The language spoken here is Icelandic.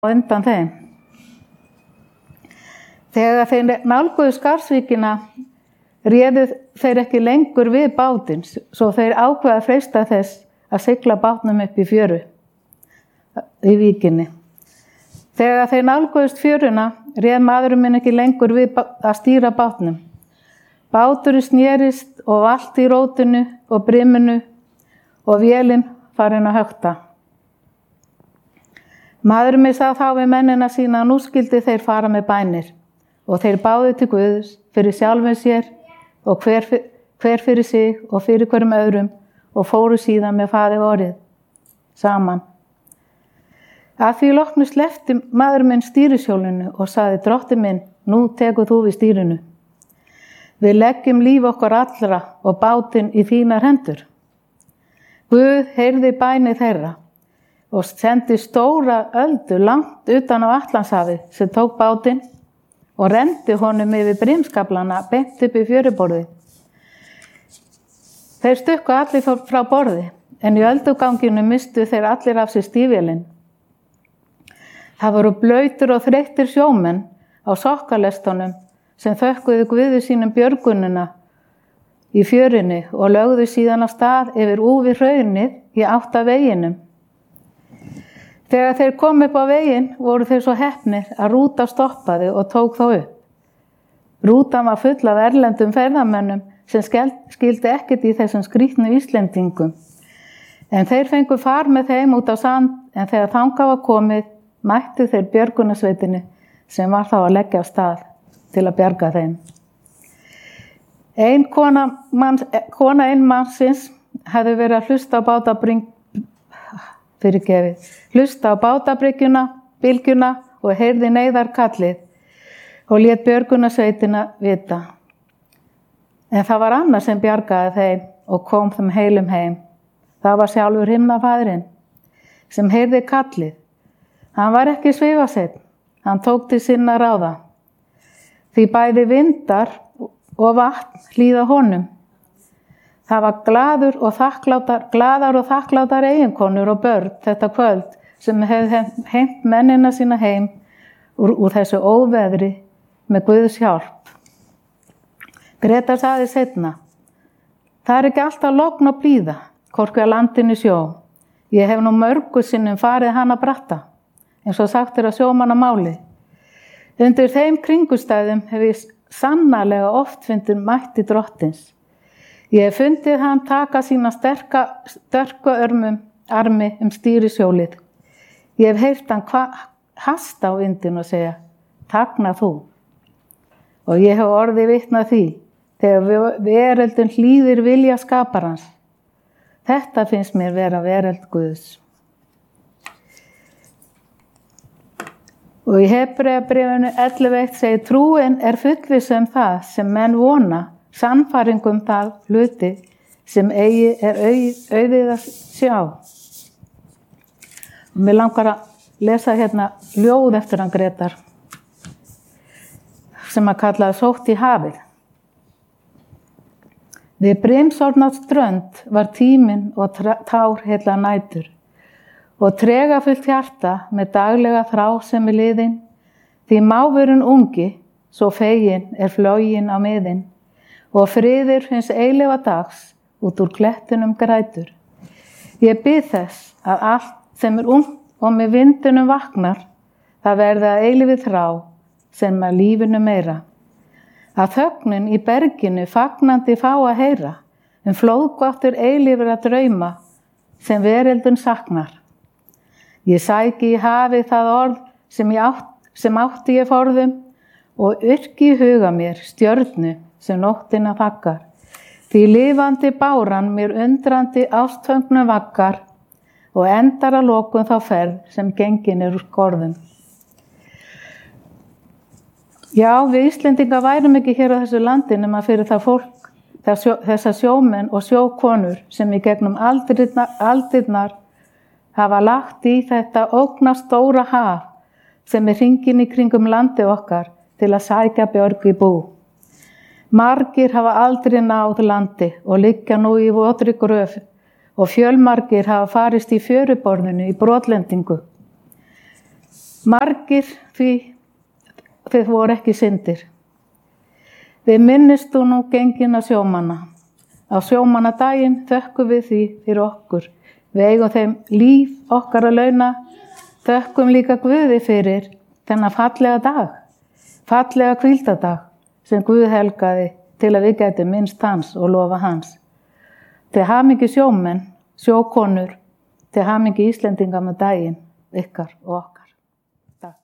undan þeim. Þegar þeir nálguðu Skarðsvíkina réðu þeir ekki lengur við bátinn, svo þeir ákveða að freista þess að sigla bátnum upp í fjöru í víkinni. Þegar þeir nálguðust fjöruna réð maðurinn minn ekki lengur við að stýra bátnum. Báturinn snerist og valt í rótinu og briminu og vélin farin að hökta. Maðurinn minn sagði þá við mennina sína að nú skyldi þeir fara með bænir og þeir báðu til Guðs fyrir sjálfum sér og hver fyrir sig og fyrir hverjum öðrum og fóru síðan með faðir vorið saman. Að því loknu sleppti maður minn stýrishjólinu og sagði: Drottinn minn, nú tekur þú við stýrinu. Við leggjum líf okkar allra og bátinn í þínar hendur. Guð heyrði bænir þeirra og sendi stóra öldu langt utan á Atlantshafið sem tók bátinn og renndi honum yfir brimskaflana beint upp í fjöruborði. Þeir stukku allir frá borði, en í ölduganginu mistu þeir allir af sér stígvélin. Það voru blautir og þreyttir sjómenn á sokkalestunum sem þökkuðu Guði sínum björgunina í fjörunni og lögðu síðan á stað yfir úfi hraunið í átt að veginum. Þegar þeir komu upp á veginn voru þeir svo heppnir að rúta stoppaði og tók þá upp. Rútan var full af erlendum ferðamönnum sem skildi ekkert í þessum skrýtnu Íslendingum. En þeir fengu far með þeim út á sand, en þegar þangað var komið mættu þeir björgunarsveitinni sem var þá að leggja af stað til að bjarga þeim. Kona ein mannsins hefði verið að hlusta á bátabryggjuna, bylgjuna og heyrði neyðarkallið og lét björgunarsveitina vita. En það var annar sem bjargaði þeim og kom þeim heilum heim. Það var sjálfur himnafaðirinn sem heyrði kallið. Hann var ekki svifaseinn, hann tók til sinna ráða. Því bæði vindar og vatn hlýða honum. Það var glaðar og þakklátar eiginkonur og börn þetta kvöld sem hefði heimt mennina sína heim úr þessu óveðri með Guðs hjálp. Grétar sagði seinna: Það er ekki alltaf logn og blíða, hvorki að landinu sjó. Ég hef nú mörgu sinnum farið hana bratta, eins og sagt að sjómannamáli. Undir þeim kringustæðum hef ég sannarlega oft fundið mætti Drottins. Ég hef fundið hann taka sína sterku armi stýrishjólið. Ég hef heyrt hann hasta á vindin og segja: Tagna þú. Og ég hef orðið vitna því, þegar veröldin hlýðir vilja skaparans. Þetta finnst mér vera veröld Guðs. Og í Hebreabréfinu 11:1 segir: Trúin er fullviss það sem menn vona, sannfæringum það hluti sem eigi er auðið að sjá. Og mér langar að lesa hérna ljóð eftir hann Grétar sem að kallaði Sótt í hafið. Við brimsorfna strönd var tíminn og tár heilla nætur og tregafullt hjarta með daglega þrá sem er liðin, því mávurinn ungi svo fegin er flógin á miðin og friður hins eilífa dags út úr klettunum grætur. Ég bið þess að allt sem er ungt og með vindunum vaknar, það verði að eilífi þrá sem að lífinu meira. Að þögnin í berginu fagnandi fá að heyra, flóðgáttur eilífir að drauma sem veröldin saknar. Ég sæki í hafi það orð sem átti ég forðum og yrki í huga mér stjörnu sem nóttina þakkar. Því lifandi báran mér undrandi ástföngnu vaggar og endar að lokum þá ferð sem gengin úr skorðum. Já, við Íslendingar værum ekki hér á þessu landi nema fyrir það fólk, þessa sjómenn og sjókonur sem í gegnum aldirnar hafa lagt í þetta ógnastóra haf sem er hringinn í kringum landi okkar til að sækja björg í bú. Margir hafa aldrei náð landi og liggja nú í votri gröf og fjölmargir hafa farist í fjöruborðinu í brotlendingu. Margir því þið voru ekki syndir. Við minnist þú nú gengina sjómanna. Á sjómannadaginn þökkum við því fyrir okkur. Við eigum þeim líf okkar að launa. Þökkum líka Guði fyrir þennan fallega dag, fallega hvíldardag sem Guð helgaði til að við gætum minnst hans og lofa hans. Til hamingju sjómenn, sjókonur, til hamingju Íslendinga með daginn, ykkar og okkur.